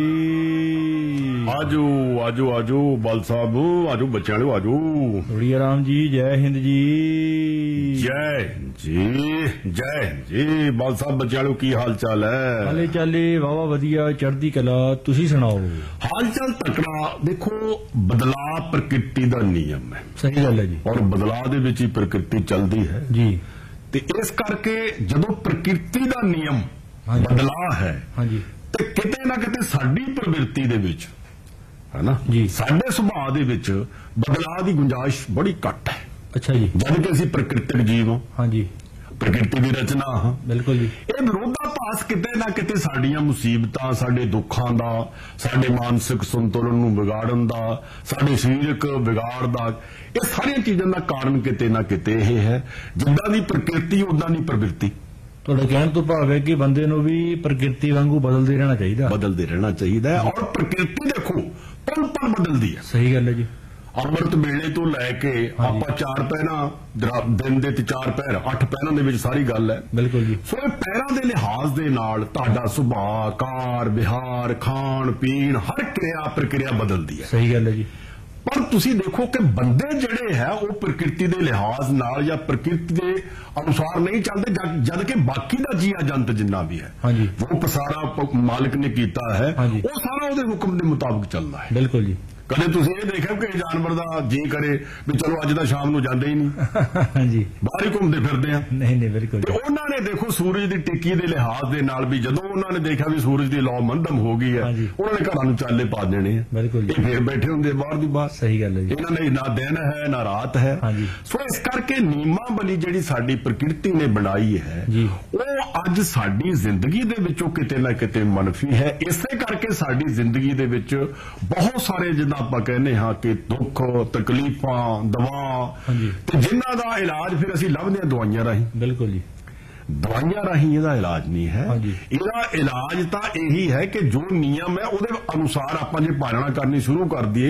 आजो आजो आजो बाल साहब आजो बच्चे वाले आजो। उड़िया राम जी, जय हिंद जी। जय जी बाल साहब बच्चे वाले की हाल चाल है? हाले चाले वावा वधिया चढ़दी कला, तुसी सुनाओ। हाल चाल तकड़ा। देखो बदलाव प्रकृति का नियम है। सही गल है जी। और बदलाव दे विच ही प्रकृति चलती है जी। ते इस करके जदों प्रकृति का नियम हाँ जी। बदलाव है हाँ जी। ते किते ना किते साडी प्रवृत्ति दे विच है ना जी। साडे सुभाव दे विच बदलाव की गुंजाइश बड़ी घट है। अच्छा जी। जद कि असीं प्रकृतिक जीव हां, हाँ जी, प्रकृति की रचना हां। बिल्कुल जी। ਇਹ ਵਿਰੋਧਾਭਾਸ ਕਿਤੇ ਨਾ ਕਿਤੇ ਸਾਡੀਆਂ ਮੁਸੀਬਤਾਂ, ਸਾਡੇ ਦੁੱਖਾਂ ਦਾ, ਸਾਡੇ ਮਾਨਸਿਕ ਸੰਤੁਲਨ ਨੂੰ ਵਿਗਾੜਨ ਦਾ, ਸਾਡੇ ਸਰੀਰਕ ਵਿਗਾੜ ਦਾ, ਇਹ ਸਾਰੀਆਂ ਚੀਜ਼ਾਂ ਦਾ ਕਾਰਨ ਕਿਤੇ ਨਾ ਕਿਤੇ ਇਹ ਹੈ ਜਿੱਦਾਂ ਦੀ ਪ੍ਰਕਿਰਤੀ ਉਦਾਂ ਦੀ ਪ੍ਰਵਿਰਤੀ। ਤੁਹਾਡਾ ਕਹਿਣ ਤੋਂ ਭਾਵ ਹੈ ਕਿ ਬੰਦੇ ਨੂੰ ਵੀ ਪ੍ਰਕਿਰਤੀ ਵਾਂਗੂ ਬਦਲਦੇ ਰਹਿਣਾ ਚਾਹੀਦਾ। ਬਦਲਦੇ ਰਹਿਣਾ ਚਾਹੀਦਾ ਹੈ। ਔਰ ਪ੍ਰਕਿਰਤੀ ਦੇਖੋ ਪਲ ਪਲ ਬਦਲਦੀ ਹੈ। ਸਹੀ ਗੱਲ ਹੈ ਜੀ। ਅੰਮ੍ਰਿਤ ਵੇਲੇ ਤੋਂ ਲੈ ਕੇ ਆਪਾਂ ਚਾਰ ਪਹਿਰਾਂ ਦਿਨ ਦੇ ਤੇ ਚਾਰ ਪਹਿਰ 8 ਪਹਿਰਾਂ ਦੇ ਵਿੱਚ ਸਾਰੀ ਗੱਲ ਹੈ। ਬਿਲਕੁਲ ਜੀ। ਸੋ ਇਹ ਪਹਿਰਾਂ ਦੇ ਲਿਹਾਜ਼ ਦੇ ਨਾਲ ਤੁਹਾਡਾ ਸੁਭਾਅ, ਕਾਰ, ਵਿਹਾਰ, ਖਾਣ ਪੀਣ, ਹਰ ਕਿਰਿਆ ਪ੍ਰਕਿਰਿਆ ਬਦਲਦੀ ਹੈ। ਸਹੀ ਗੱਲ ਹੈ ਜੀ। ਪਰ ਤੁਸੀਂ ਦੇਖੋ ਕਿ ਬੰਦੇ ਜਿਹੜੇ ਹੈ ਉਹ ਪ੍ਰਕਿਰਤੀ ਦੇ ਲਿਹਾਜ਼ ਨਾਲ ਜਾਂ ਪ੍ਰਕਿਰਤੀ ਦੇ ਅਨੁਸਾਰ ਨਹੀਂ ਚੱਲਦੇ, ਜਦ ਕਿ ਬਾਕੀ ਦਾ ਜੀਆ ਜੰਤ ਜਿੰਨਾ ਵੀ ਹੈ ਹਾਂਜੀ। ਉਹ ਪਸਾਰਾ ਮਾਲਕ ਨੇ ਕੀਤਾ ਹੈ, ਹਾਂਜੀ। ਉਹ ਸਾਰਾ ਉਹਦੇ ਹੁਕਮ ਦੇ ਮੁਤਾਬਕ ਚੱਲਦਾ ਹੈ। ਬਿਲਕੁਲ ਜੀ। ਕਦੇ ਤੁਸੀਂ ਇਹ ਦੇਖਿਆ ਕਿ ਜਾਨਵਰ ਦਾ ਜੀ ਕਰੇ ਵੀ ਚਲੋ ਅੱਜ ਤਾਂ ਸ਼ਾਮ ਨੂੰ ਜਾਂਦੇ ਹੀ ਨਹੀਂ, ਹਾਂਜੀ। ਬਾਹਰ ਹੀ ਘੁੰਮਦੇ ਫਿਰਦੇ ਆ। ਨਹੀਂ ਨਹੀਂ, ਬਿਲਕੁਲ ਤੇ ਉਹਨਾਂ ਨੇ ਦੇਖੋ ਸੂਰਜ ਦੀ ਟਿੱਕੀ ਦੇ ਲਿਹਾਜ਼ ਦੇ ਨਾਲ ਵੀ ਜਦੋਂ ਉਹਨਾਂ ਨੇ ਦੇਖਿਆ ਵੀ ਸੂਰਜ ਦੀ ਲੌ ਮੰਦਮ ਹੋ ਗਈ ਹੈ, ਹਾਂਜੀ। ਉਹਨਾਂ ਨੇ ਘਰਾਂ ਨੂੰ ਚਾਲੇ ਪਾ ਦੇਣੇ ਆ। ਬਿਲਕੁਲ ਜੀ। ਇਹ ਫੇਰ ਬੈਠੇ ਹੁੰਦੇ ਬਾਹਰ ਦੀ ਬਾਹਰ। ਸਹੀ ਗੱਲ ਹੈ ਜੀ। ਇਹਨਾਂ ਨੇ ਨਾ ਦਿਨ ਹੈ ਨਾ ਰਾਤ ਹੈ। ਹਾਂਜੀ। ਸੋ ਇਸ ਕਰਕੇ ਨਿਯਮਾਵਲੀ ਜਿਹੜੀ ਸਾਡੀ ਪ੍ਰਕਿਰਤੀ ਨੇ ਬਣਾਈ ਹੈ ਜੀ। ਉਹ ਅੱਜ ਸਾਡੀ ਜ਼ਿੰਦਗੀ ਦੇ ਵਿੱਚੋਂ ਕਿਤੇ ਨਾ ਕਿਤੇ ਮਨਫੀ ਹੈ। ਇਸੇ ਕਰਕੇ ਸਾਡੀ ਜ਼ਿੰਦਗੀ ਦੇ ਵਿੱਚ ਬਹੁਤ ਸਾਰੇ ਜਿੱਦਾਂ ਆਪਾਂ ਕਹਿੰਦੇ ਹਾਂ ਕਿ ਦੁੱਖ, ਤਕਲੀਫਾਂ, ਦਵਾ ਹਾਂਜੀ। ਤੇ ਜਿਨ੍ਹਾਂ ਦਾ ਇਲਾਜ ਫਿਰ ਅਸੀਂ ਲੱਭਦੇ ਹਾਂ ਦਵਾਈਆਂ ਰਾਹੀਂ। ਬਿਲਕੁਲ ਜੀ। ਦਵਾਈਆਂ ਰਾਹੀਂ ਇਹਦਾ ਇਲਾਜ ਨਹੀਂ ਹੈ। ਹਾਂਜੀ। ਇਹਦਾ ਇਲਾਜ ਤਾਂ ਇਹੀ ਹੈ ਕਿ ਜੋ ਨਿਯਮ ਹੈ ਉਹਦੇ ਅਨੁਸਾਰ ਆਪਾਂ ਜੇ ਪਾਲਣਾ ਕਰਨੀ ਸ਼ੁਰੂ ਕਰ ਦਈਏ